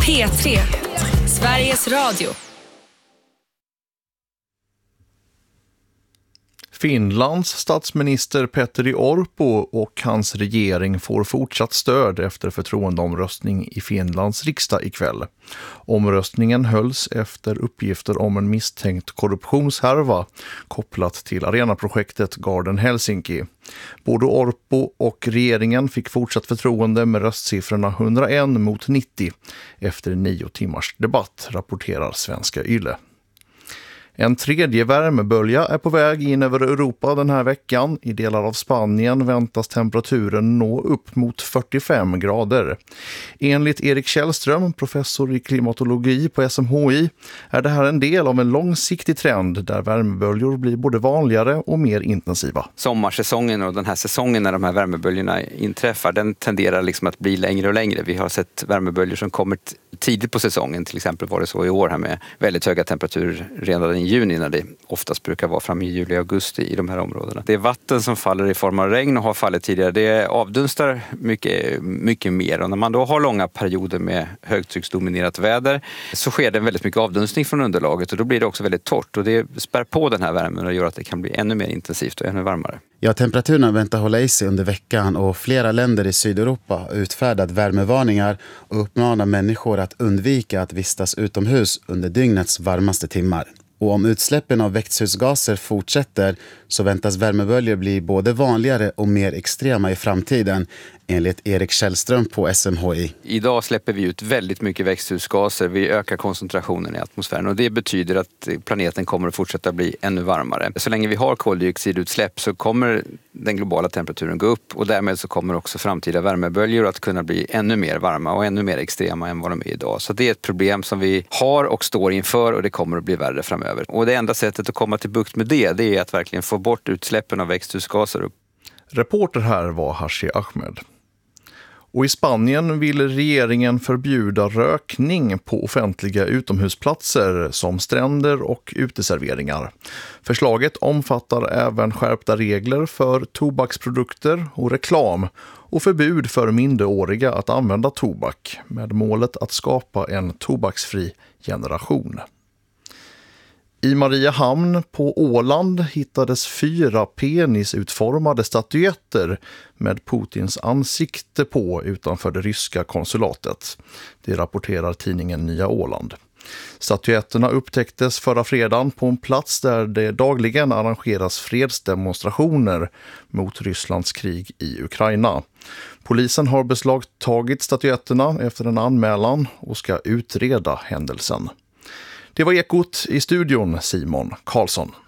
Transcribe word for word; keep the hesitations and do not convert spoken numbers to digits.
P tre, Sveriges Radio. Finlands statsminister Petteri Orpo och hans regering får fortsatt stöd efter förtroendeomröstning i Finlands riksdag ikväll. Omröstningen hölls efter uppgifter om en misstänkt korruptionshärva kopplat till arenaprojektet Garden Helsinki. Både Orpo och regeringen fick fortsatt förtroende med röstsiffrorna hundraen mot nittio efter nio timmars debatt, rapporterar Svenska Yle. En tredje värmebölja är på väg in över Europa den här veckan. I delar av Spanien väntas temperaturen nå upp mot fyrtiofem grader. Enligt Erik Källström, professor i klimatologi på S M H I, är det här en del av en långsiktig trend där värmeböljor blir både vanligare och mer intensiva. Sommarsäsongen och den här säsongen när de här värmeböljorna inträffar, den tenderar liksom att bli längre och längre. Vi har sett värmeböljor som kommer tidigt på säsongen, till exempel var det så i år här med väldigt höga temperaturer redan i juni när det oftast brukar vara fram i juli och augusti i de här områdena. Det är vatten som faller i form av regn och har fallit tidigare. Det avdunstar mycket, mycket mer och när man då har långa perioder med högtrycksdominerat väder så sker det väldigt mycket avdunstning från underlaget och då blir det också väldigt torrt och det spär på den här värmen och gör att det kan bli ännu mer intensivt och ännu varmare. Ja, temperaturerna väntar hålla i sig under veckan och flera länder i Sydeuropa har utfärdat värmevarningar och uppmanar människor att undvika att vistas utomhus under dygnets varmaste timmar. Och om utsläppen av växthusgaser fortsätter så väntas värmeböljor bli både vanligare och mer extrema i framtiden, enligt Erik Källström på S M H I. Idag släpper vi ut väldigt mycket växthusgaser, vi ökar koncentrationen i atmosfären och det betyder att planeten kommer att fortsätta bli ännu varmare. Så länge vi har koldioxidutsläpp så kommer den globala temperaturen gå upp och därmed så kommer också framtida värmeböljor att kunna bli ännu mer varma och ännu mer extrema än vad de är idag. Så det är ett problem som vi har och står inför och det kommer att bli värre framöver. Och det enda sättet att komma till bukt med det, det är att verkligen få bort utsläppen av växthusgaser. Reporter här var Hashi Ahmed. Och i Spanien vill regeringen förbjuda rökning på offentliga utomhusplatser som stränder och uteserveringar. Förslaget omfattar även skärpta regler för tobaksprodukter och reklam och förbud för minderåriga att använda tobak med målet att skapa en tobaksfri generation. I Mariehamn på Åland hittades fyra penisutformade statyetter med Putins ansikte på utanför det ryska konsulatet. Det rapporterar tidningen Nya Åland. Statyetterna upptäcktes förra fredagen på en plats där det dagligen arrangeras fredsdemonstrationer mot Rysslands krig i Ukraina. Polisen har beslagtagit statyetterna efter en anmälan och ska utreda händelsen. Det var Ekot, i studion Simon Karlsson.